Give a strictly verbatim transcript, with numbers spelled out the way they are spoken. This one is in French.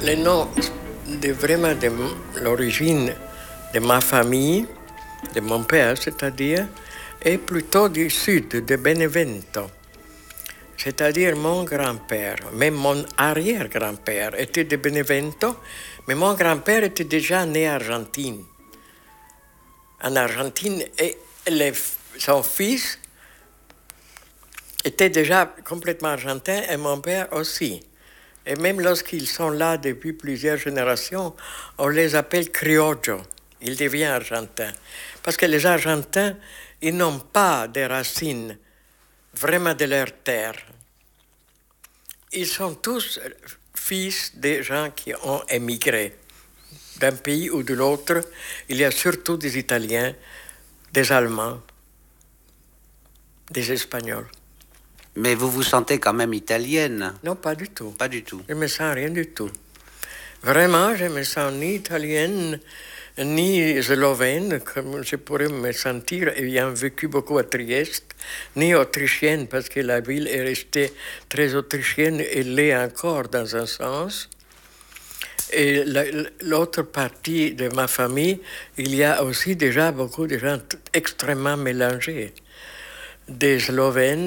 Le nom de vraiment de l'origine de ma famille, de mon père, c'est-à-dire, est plutôt du sud, de Benevento. C'est-à-dire mon grand-père, même mon arrière-grand-père était de Benevento, mais mon grand-père était déjà né en Argentine. En Argentine, et les, son fils était déjà complètement argentin et mon père aussi. Et même lorsqu'ils sont là depuis plusieurs générations, on les appelle criollos. Ils deviennent argentins. Parce que les Argentins, ils n'ont pas de racines vraiment de leur terre. Ils sont tous fils de gens qui ont émigré d'un pays ou de l'autre. Il y a surtout des Italiens, des Allemands, des Espagnols. Mais vous vous sentez quand même italienne? Non, pas du tout. Pas du tout. Je me sens rien du tout. Vraiment, je me sens ni italienne, ni slovène, comme je pourrais me sentir ayant vécu beaucoup à Trieste, ni autrichienne, parce que la ville est restée très autrichienne et l'est encore dans un sens. Et la, l'autre partie de ma famille, il y a aussi déjà beaucoup de gens extrêmement mélangés. Des Slovènes,